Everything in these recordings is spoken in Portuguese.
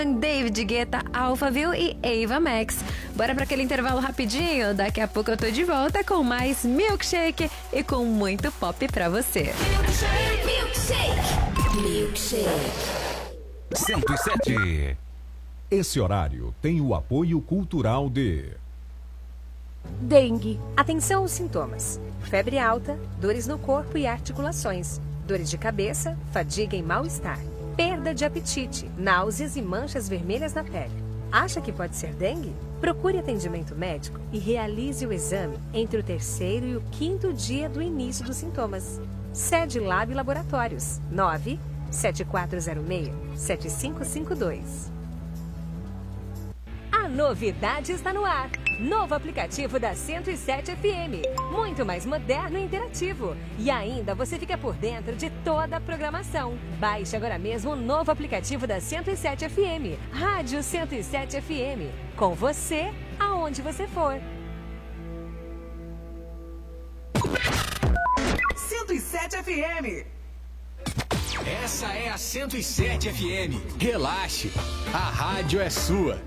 One, David Guetta, Alphaville e Ava Max. Bora para aquele intervalo rapidinho? Daqui a pouco eu tô de volta com mais Milkshake e com muito pop pra você. Milkshake. 107. Esse horário tem o apoio cultural de... Dengue. Atenção aos sintomas: febre alta, dores no corpo e articulações, dores de cabeça, fadiga e mal-estar, perda de apetite, náuseas e manchas vermelhas na pele. Acha que pode ser dengue? Procure atendimento médico e realize o exame entre o 3º e o 5º dia do início dos sintomas. Sede Lab Laboratórios, 97406-7552. A novidade está no ar. Novo aplicativo da 107 FM. Muito mais moderno e interativo. E ainda você fica por dentro de toda a programação. Baixe agora mesmo o novo aplicativo da 107 FM. Rádio 107 FM. Com você, aonde você for. 107 FM. Essa é a 107 FM. Relaxe, a rádio é sua.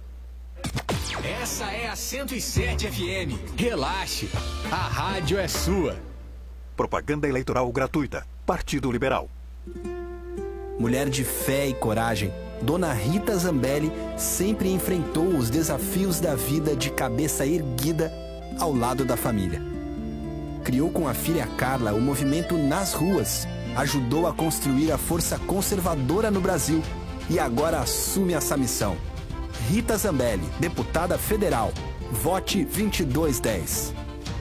Essa é a 107 FM. Relaxe, a rádio é sua. Propaganda eleitoral gratuita. Partido Liberal. Mulher de fé e coragem, Dona Rita Zambelli sempre enfrentou os desafios da vida de cabeça erguida ao lado da família. Criou com a filha Carla o movimento Nas Ruas, ajudou a construir a força conservadora no Brasil e agora assume essa missão. Rita Zambelli, deputada federal. Vote 2210.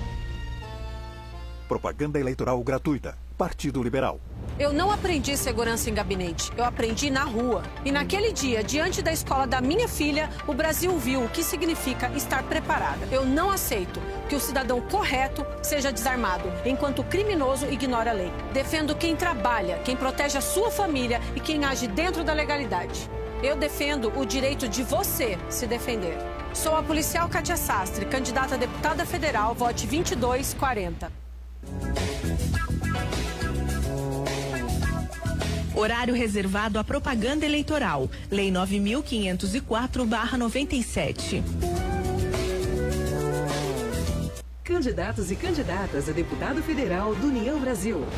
Propaganda eleitoral gratuita. Partido Liberal. Eu não aprendi segurança em gabinete, eu aprendi na rua. E naquele dia, diante da escola da minha filha, o Brasil viu o que significa estar preparada. Eu não aceito que o cidadão correto seja desarmado, enquanto o criminoso ignora a lei. Defendo quem trabalha, quem protege a sua família e quem age dentro da legalidade. Eu defendo o direito de você se defender. Sou a policial Kátia Sastre, candidata a deputada federal, vote 2240. Horário reservado à propaganda eleitoral. Lei 9.504/97. Candidatos e candidatas a deputado federal do União Brasil.